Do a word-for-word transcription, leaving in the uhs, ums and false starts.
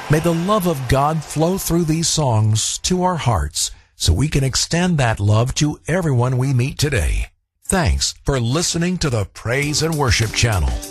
May the love of God flow through these songs to our hearts so we can extend that love to everyone we meet today. Thanks for listening to the Praise and Worship Channel.